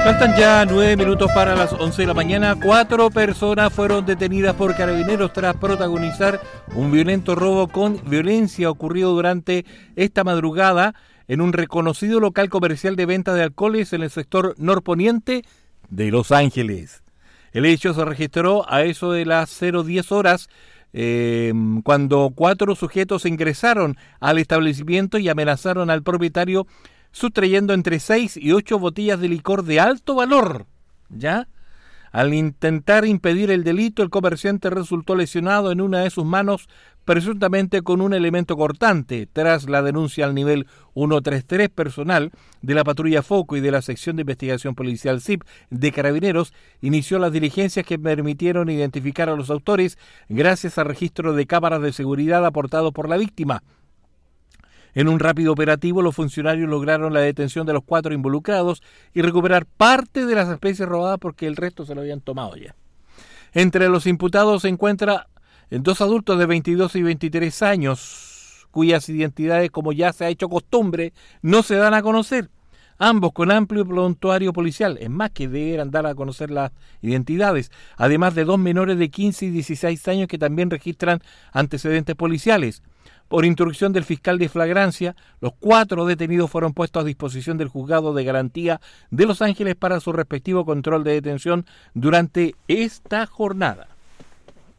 Faltan ya 9 minutos para las 11 de la mañana. 4 personas fueron detenidas por Carabineros tras protagonizar un violento robo con violencia ocurrido durante esta madrugada en un reconocido local comercial de venta de alcoholes en el sector norponiente de Los Ángeles. El hecho se registró a eso de las 0:10 horas, cuando 4 sujetos ingresaron al establecimiento y amenazaron al propietario sustrayendo entre 6 y 8 botellas de licor de alto valor, ¿ya? Al intentar impedir el delito, el comerciante resultó lesionado en una de sus manos, presuntamente con un elemento cortante. Tras la denuncia al nivel 133 personal de la patrulla Foco y de la sección de investigación policial SIP de Carabineros, inició las diligencias que permitieron identificar a los autores gracias al registro de cámaras de seguridad aportado por la víctima. En un rápido operativo, los funcionarios lograron la detención de los 4 involucrados y recuperar parte de las especies robadas porque el resto se lo habían tomado ya. Entre los imputados se encuentran 2 adultos de 22 y 23 años, cuyas identidades, como ya se ha hecho costumbre, no se dan a conocer. Ambos con amplio prontuario policial, es más que deberán dar a conocer las identidades, además de 2 menores de 15 y 16 años que también registran antecedentes policiales. Por instrucción del fiscal de flagrancia, los 4 detenidos fueron puestos a disposición del juzgado de garantía de Los Ángeles para su respectivo control de detención durante esta jornada.